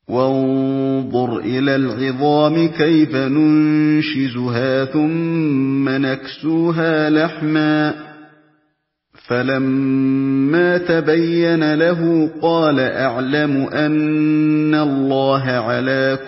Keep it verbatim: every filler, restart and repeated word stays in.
وانظُرْ إِلَى الْعِظَامِ كَيْفَ نُنشِزُهَا ثُمَّ نَكْسُوهَا لَحْمًا ۚ فَلَمَّا تَبَيَّنَ لَهُ قَالَ أَعْلَمُ أَنَّ اللَّهَ عَلَىٰ